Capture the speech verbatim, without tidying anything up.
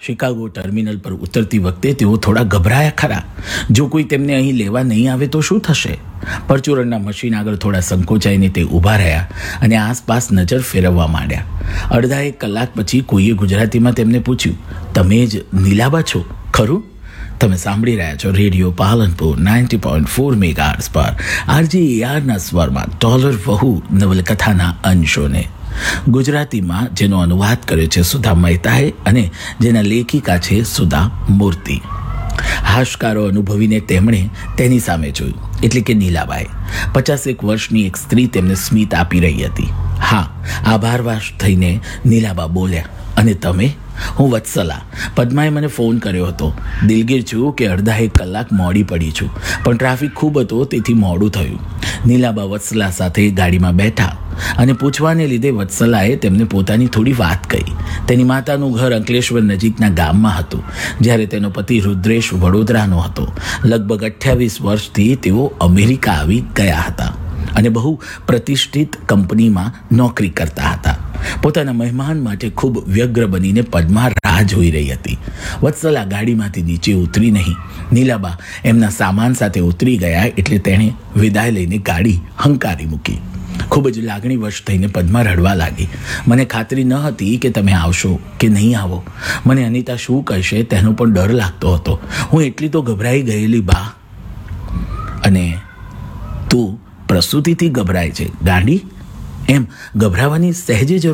Chicago terminal પર ઉતરતી વખતે તેઓ થોડા ગભરાયા ખરા. જો કોઈ તેમને અહીં લેવા નહીં આવે તો શું થશે? પરચુરણના મશીન આગળ થોડા સંકોચાઈને તે ઊભા રહ્યા અને આસપાસ નજર ફેરવવા માંડ્યા. અડધા એક કલાક પછી કોઈએ ગુજરાતીમાં તેમને પૂછ્યું, તમે જ નીલાબા છો ખરું? તમે સાંભળી રહ્યા છો radio Palanpur ninety point four megahertz પર આરજે એઆરના સ્વરમાં ડોલર વહુ નવલકથાના અંશોને. ગુજરાતીમાં જેનો અનુવાદ કર્યો છે સુધા મહેતાએ અને જેના લેખિકા છે સુધા મૂર્તિ. હાશકારો અનુભવીને તેમણે તેની સામે જોયું, એટલે કે નીલાબાઈ. પચાસેક વર્ષની એક સ્ત્રી તેમને સ્મિત આપી રહી હતી. હા, આભારવાશ થઈને નીલાબા બોલ્યા, અને તમે? હું વત્સલા. પદ્માએ મને ફોન કર્યો હતો. દિલગીર છું કે અડધા એક કલાક મોડી પડી છું, પણ ટ્રાફિક ખૂબ હતો તેથી મોડું થયું. નીલાબા વત્સલા સાથે ગાડીમાં બેઠા અને પૂછવાને લીધે વત્સલાએ તેમને પોતાની થોડી વાત કહી. તેની માતાનું ઘર અંકલેશ્વર નજીકના ગામમાં હતું, જ્યારે તેનો પતિ રુદ્રેશ વડોદરાનો હતો. લગભગ અઠ્યાવીસ વર્ષથી તેઓ અમેરિકા આવી ગયા હતા અને બહુ પ્રતિષ્ઠિત કંપનીમાં નોકરી કરતા હતા. પોતાના મહેમાન માટે ખૂબ વ્યગ્ર બનીને પદ્મા રાહ જોઈ રહી હતી. વત્સલા ગાડીમાંથી નીચે ઉતરી નહીં. નીલાબા એમના સામાન સાથે ઉતરી ગયા એટલે તેણે વિદાય લઈને ગાડી હંકારી મૂકી. ખૂબ જ લાગણીવશ થઈને પદ્મા રડવા લાગી. મને ખાતરી ન હતી કે તમે આવશો કે નહીં આવો. મને અનિતા શું કહેશે તેનો પણ ડર લાગતો હતો. હું એટલી તો ગભરાઈ ગયેલી બા. અને તું પ્રસૂતિથી ગભરાય છે ગાંડી? એમ ગભરાવાની સહેજે જરૂર